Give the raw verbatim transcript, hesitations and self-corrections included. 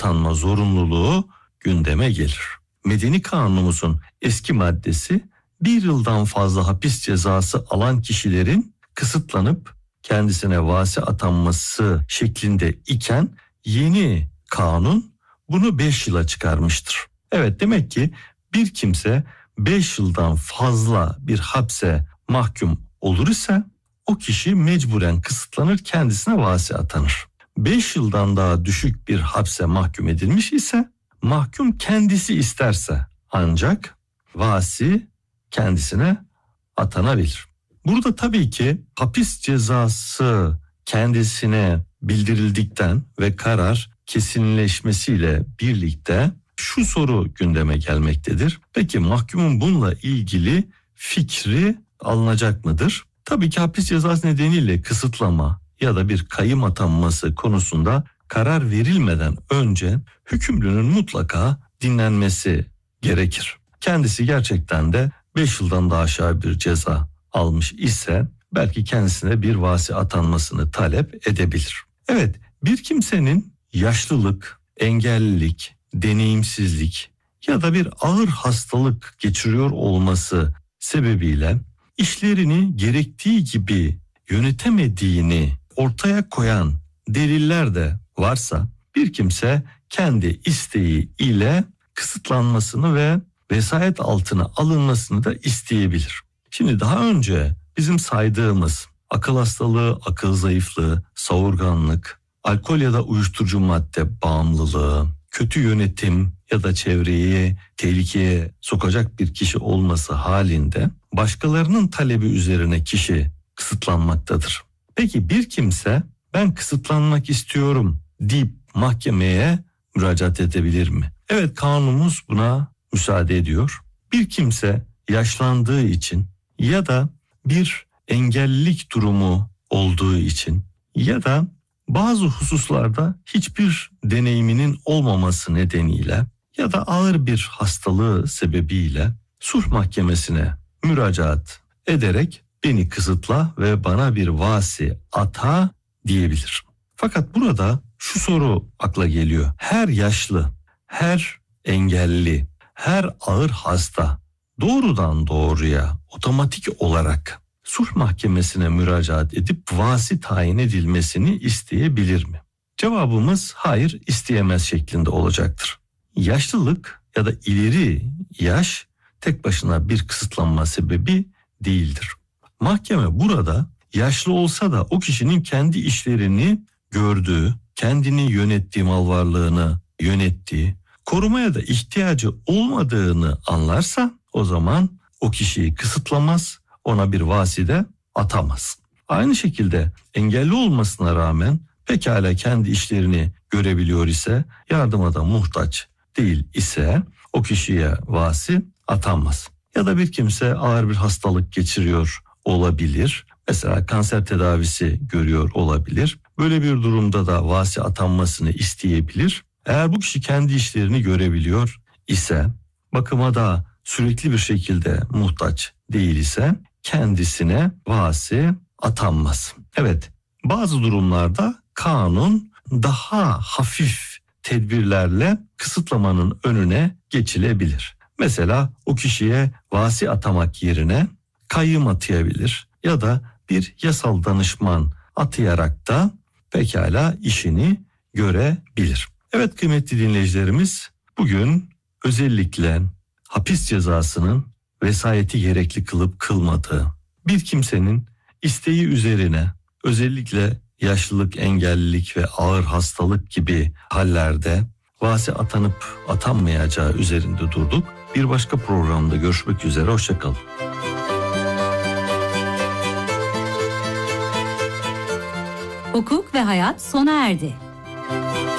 atanma zorunluluğu gündeme gelir. Medeni kanunumuzun eski maddesi bir yıldan fazla hapis cezası alan kişilerin kısıtlanıp kendisine vasi atanması şeklinde iken yeni kanun bunu beş yıla çıkarmıştır. Evet, demek ki bir kimse beş yıldan fazla bir hapse mahkum olur ise o kişi mecburen kısıtlanır, kendisine vasi atanır. beş yıldan daha düşük bir hapse mahkum edilmiş ise mahkum kendisi isterse ancak vasi kendisine atanabilir. Burada tabii ki hapis cezası kendisine bildirildikten ve karar kesinleşmesiyle birlikte şu soru gündeme gelmektedir. Peki mahkumun bununla ilgili fikri alınacak mıdır? Tabii ki hapis cezası nedeniyle kısıtlama ya da bir kayyım atanması konusunda karar verilmeden önce hükümlünün mutlaka dinlenmesi gerekir. Kendisi gerçekten de beş yıldan daha aşağı bir ceza almış ise belki kendisine bir vasi atanmasını talep edebilir. Evet, bir kimsenin yaşlılık, engellilik, deneyimsizlik ya da bir ağır hastalık geçiriyor olması sebebiyle işlerini gerektiği gibi yönetemediğini ortaya koyan deliller de varsa bir kimse kendi isteği ile kısıtlanmasını ve vesayet altına alınmasını da isteyebilir. Şimdi daha önce bizim saydığımız akıl hastalığı, akıl zayıflığı, savurganlık, alkol ya da uyuşturucu madde bağımlılığı, kötü yönetim ya da çevreyi tehlikeye sokacak bir kişi olması halinde başkalarının talebi üzerine kişi kısıtlanmaktadır. Peki bir kimse ben kısıtlanmak istiyorum deyip mahkemeye müracaat edebilir mi? Evet, kanunumuz buna müsaade ediyor. Bir kimse yaşlandığı için ya da bir engellilik durumu olduğu için ya da bazı hususlarda hiçbir deneyiminin olmaması nedeniyle ya da ağır bir hastalığı sebebiyle sulh mahkemesine müracaat ederek beni kısıtla ve bana bir vasi ata diyebilir. Fakat burada şu soru akla geliyor. Her yaşlı, her engelli, her ağır hasta doğrudan doğruya otomatik olarak sulh mahkemesine müracaat edip vasi tayin edilmesini isteyebilir mi? Cevabımız hayır, isteyemez şeklinde olacaktır. Yaşlılık ya da ileri yaş tek başına bir kısıtlanma sebebi değildir. Mahkeme burada yaşlı olsa da o kişinin kendi işlerini gördüğü, kendini yönettiği, mal varlığını yönettiği, korumaya da ihtiyacı olmadığını anlarsa o zaman o kişiyi kısıtlamaz, ona bir vaside atamaz. Aynı şekilde engelli olmasına rağmen pekala kendi işlerini görebiliyor ise, yardıma da muhtaç değil ise o kişiye vasi atanmaz. Ya da bir kimse ağır bir hastalık geçiriyor olabilir. Mesela kanser tedavisi görüyor olabilir. Böyle bir durumda da vasi atanmasını isteyebilir. Eğer bu kişi kendi işlerini görebiliyor ise, bakıma da sürekli bir şekilde muhtaç değil ise kendisine vasi atanmaz. Evet, bazı durumlarda kanun daha hafif tedbirlerle kısıtlamanın önüne geçilebilir. Mesela o kişiye vasi atamak yerine kayyım atayabilir ya da bir yasal danışman atayarak da pekala işini görebilir. Evet kıymetli dinleyicilerimiz, bugün özellikle hapis cezasının vesayeti gerekli kılıp kılmadığı, bir kimsenin isteği üzerine özellikle yaşlılık, engellilik ve ağır hastalık gibi hallerde vasi atanıp atanmayacağı üzerinde durduk. Bir başka programda görüşmek üzere, hoşça kalın. Hukuk ve Hayat sona erdi.